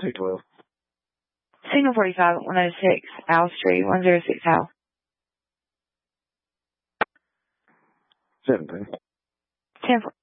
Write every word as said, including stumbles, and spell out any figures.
two twelve. Signal forty-five, one oh six, Owl Street, one oh six, Owl. seventeen. ten four.